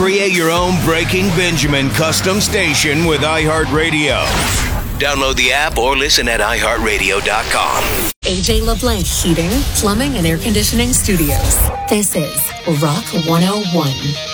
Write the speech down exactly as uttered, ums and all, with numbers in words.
Create your own Breaking Benjamin custom station with iHeartRadio. Download the app or listen at i heart radio dot com. A J LeBlanc Heating, Plumbing, and Air Conditioning Studios. This is Rock one oh one.